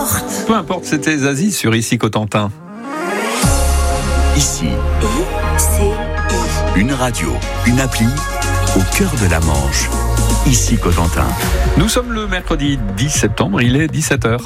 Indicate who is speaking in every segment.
Speaker 1: Peu importe, c'était Zazie sur Ici Cotentin.
Speaker 2: Ici, une radio, une appli au cœur de la Manche. Ici Cotentin.
Speaker 1: Nous sommes le mercredi 10 septembre, il est 17h.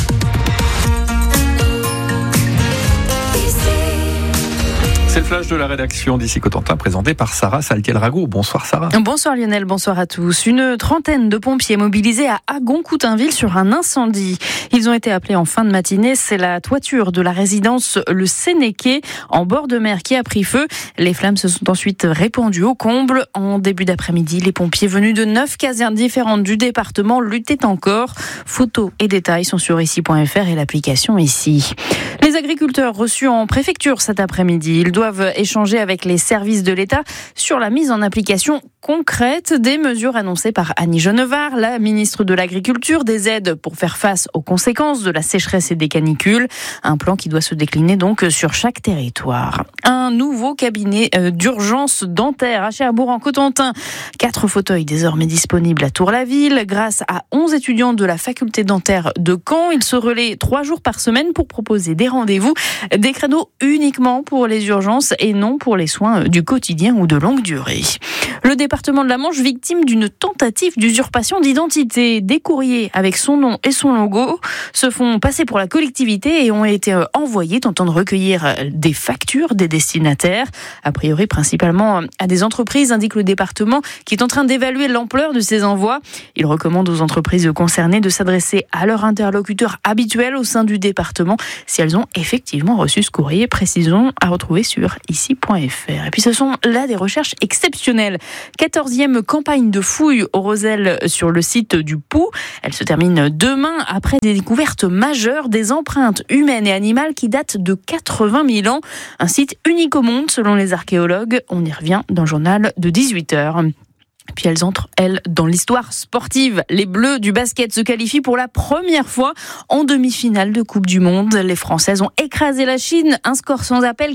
Speaker 1: C'est le flash de la rédaction d'Ici Cotentin, présenté par Sarah Saltiel-Rago. Bonsoir Sarah.
Speaker 3: Bonsoir Lionel, bonsoir à tous. Une trentaine de pompiers mobilisés à Agon-Coutainville sur un incendie. Ils ont été appelés en fin de matinée. C'est la toiture de la résidence Le Sénéquet, en bord de mer, qui a pris feu. Les flammes se sont ensuite répandues au comble. En début d'après-midi, les pompiers venus de 9 casernes différentes du département luttaient encore. Photos et détails sont sur ici.fr et l'application Ici. Les agriculteurs reçus en préfecture cet après-midi, ils doivent échanger avec les services de l'État sur la mise en application concrète des mesures annoncées par Annie Genevard, la ministre de l'Agriculture, des aides pour faire face aux conséquences de la sécheresse et des canicules. Un plan qui doit se décliner donc sur chaque territoire. Un nouveau cabinet d'urgence dentaire à Cherbourg en Cotentin. 4 fauteuils désormais disponibles à Tour-la-Ville grâce à 11 étudiants de la faculté dentaire de Caen. Ils se relaient 3 jours par semaine pour proposer des rendez-vous, des créneaux uniquement pour les urgences et non pour les soins du quotidien ou de longue durée. Le département de la Manche, victime d'une tentative d'usurpation d'identité. Des courriers avec son nom et son logo se font passer pour la collectivité et ont été envoyés tentant de recueillir des factures des destinataires, a priori principalement à des entreprises, indique le département, qui est en train d'évaluer l'ampleur de ces envois. Il recommande aux entreprises concernées de s'adresser à leur interlocuteur habituel au sein du département si elles ont effectivement reçu ce courrier. Précision à retrouver sur ici.fr. Et puis ce sont là des recherches exceptionnelles. 14e campagne de fouilles au Rosel sur le site du Pou. Elle se termine demain après des découvertes majeures, des empreintes humaines et animales qui datent de 80 000 ans. Un site unique au monde selon les archéologues. On y revient dans le journal de 18h. Puis elles entrent, elles, dans l'histoire sportive. Les Bleus du basket se qualifient pour la première fois en demi-finale de Coupe du Monde. Les Françaises ont écrasé la Chine, un score sans appel,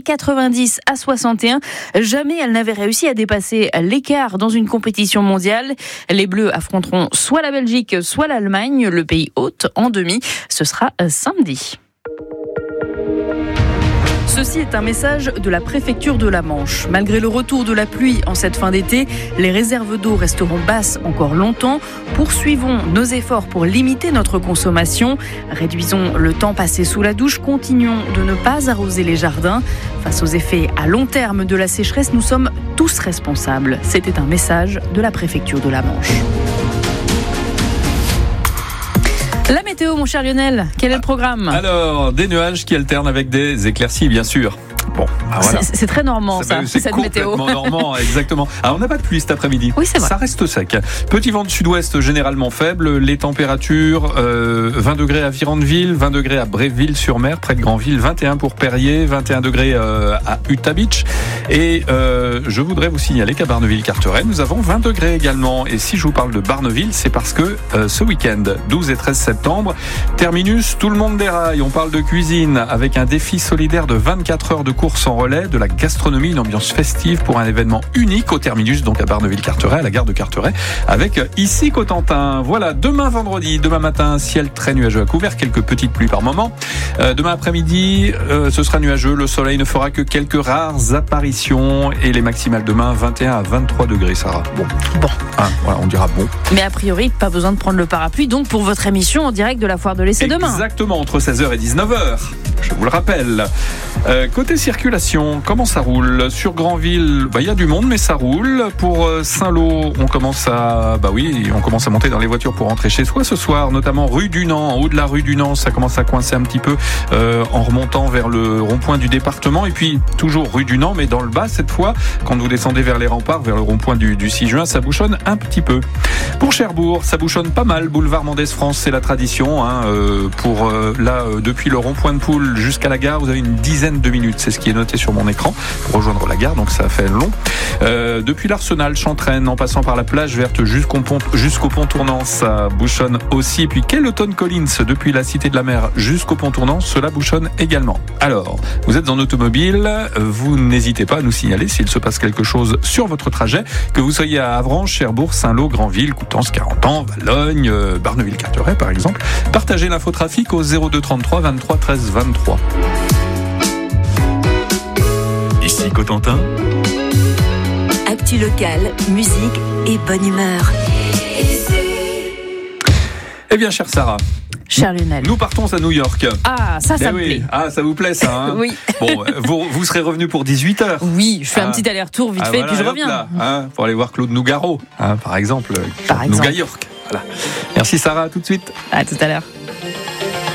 Speaker 3: 90-61. Jamais elles n'avaient réussi à dépasser l'écart dans une compétition mondiale. Les Bleus affronteront soit la Belgique, soit l'Allemagne, le pays hôte, en demi. Ce sera samedi. Ceci est un message de la préfecture de la Manche. Malgré le retour de la pluie en cette fin d'été, les réserves d'eau resteront basses encore longtemps. Poursuivons nos efforts pour limiter notre consommation. Réduisons le temps passé sous la douche. Continuons de ne pas arroser les jardins. Face aux effets à long terme de la sécheresse, nous sommes tous responsables. C'était un message de la préfecture de la Manche. La météo, mon cher Lionel, quel est le programme ?
Speaker 1: Alors, des nuages qui alternent avec des éclaircies, bien sûr. Bon, voilà.
Speaker 3: C'est très normand, ça,
Speaker 1: c'est
Speaker 3: cette météo.
Speaker 1: complètement normand, exactement. Alors, on n'a pas de pluie cet après-midi.
Speaker 3: Oui, c'est vrai.
Speaker 1: Ça reste sec. Petit vent de sud-ouest généralement faible. Les températures, 20 degrés à Virandeville, 20 degrés à Bréville-sur-Mer, près de Granville, 21 pour Perrier, 21 degrés à Utah Beach. Et je voudrais vous signaler qu'à Barneville-Carteret, nous avons 20 degrés également. Et si je vous parle de Barneville, c'est parce que ce week-end, 12 et 13 septembre, terminus, tout le monde déraille. On parle de cuisine avec un défi solidaire de 24 heures de course en relais, de la gastronomie, une ambiance festive pour un événement unique au terminus, donc à Barneville-Carteret, à la gare de Carteret, avec Ici Cotentin. Voilà, demain vendredi, demain matin, ciel très nuageux à couvert, quelques petites pluies par moment. Demain après-midi, ce sera nuageux, le soleil ne fera que quelques rares apparitions et les maximales demain, 21 à 23 degrés, Sarah. Bon. Hein, voilà, on dira bon.
Speaker 3: Mais a priori, pas besoin de prendre le parapluie, donc pour votre émission en direct de la foire de l'essai demain.
Speaker 1: Exactement, entre 16h et 19h, je vous le rappelle. Côté circulation, comment ça roule ? Sur Granville, il y a du monde, mais ça roule. Pour Saint-Lô, on commence à monter dans les voitures pour rentrer chez soi ce soir, notamment rue du Nant. En haut de la rue du Nant, ça commence à coincer un petit peu en remontant vers le rond-point du département. Et puis, toujours rue du Nant, mais dans le bas cette fois, quand vous descendez vers les remparts, vers le rond-point du 6 juin, ça bouchonne un petit peu. Pour Cherbourg, ça bouchonne pas mal. Boulevard Mendès France, c'est la tradition. Depuis le rond-point de Poule jusqu'à la gare, vous avez une dizaine de minutes. C'est ce qui est noté sur mon écran pour rejoindre la gare, donc ça fait long. Depuis l'Arsenal, Chantraine, en passant par la plage verte jusqu'au pont tournant, ça bouchonne aussi. Puis Kelloton Collins, depuis la Cité de la Mer jusqu'au pont tournant, cela bouchonne également. Alors, vous êtes en automobile, vous n'hésitez pas à nous signaler s'il se passe quelque chose sur votre trajet, que vous soyez à Avranches, Cherbourg, Saint-Lô, Granville, Coutances, Carentan, Valognes, Barneville-Carteret par exemple. Partagez l'infotrafic au 02 33 23 13 23.
Speaker 2: Ici Cotentin.
Speaker 4: Actu locale, musique et bonne humeur.
Speaker 1: Eh bien, chère Sarah,
Speaker 3: Cher Lionel.
Speaker 1: nous partons à New York.
Speaker 3: Ah, ça me plaît.
Speaker 1: Ah, ça vous plaît ça, hein?
Speaker 3: Oui.
Speaker 1: Bon, vous serez revenu pour 18h.
Speaker 3: Oui, je fais un petit aller-retour vite fait,
Speaker 1: voilà,
Speaker 3: puis je
Speaker 1: hop
Speaker 3: reviens.
Speaker 1: là, hein, pour aller voir Claude Nougaro, hein, par exemple.
Speaker 3: Par exemple.
Speaker 1: Nougat York. Voilà. Merci Sarah, à tout de suite.
Speaker 3: À tout à l'heure.